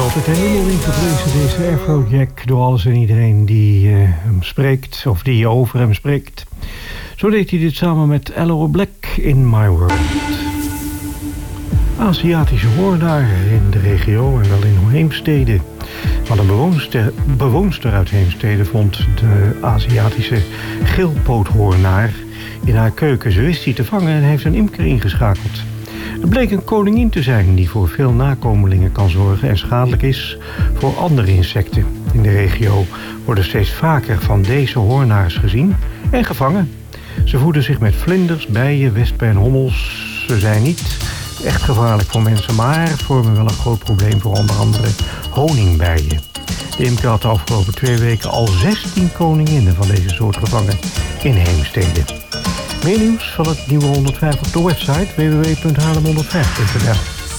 altijd helemaal ingeprezen, deze Afrojack, door alles en iedereen die hem spreekt, of die over hem spreekt. Zo deed hij dit samen met Aloe Black in My World. Aziatische hoornaar in de regio en wel in Heemstede. Want een bewoonster uit Heemstede vond de Aziatische geelpoothoornaar in haar keuken. Ze wist die te vangen en heeft een imker ingeschakeld. Het bleek een koningin te zijn die voor veel nakomelingen kan zorgen en schadelijk is voor andere insecten. In de regio worden steeds vaker van deze hoornaars gezien en gevangen. Ze voeden zich met vlinders, bijen, wespen en hommels. Ze zijn niet echt gevaarlijk voor mensen, maar vormen wel een groot probleem voor onder andere honingbijen. De imker had de afgelopen 2 weken al 16 koninginnen van deze soort gevangen in Heemstede. Meer nieuws van het nieuwe 105 op de website www.haarlem105.nl.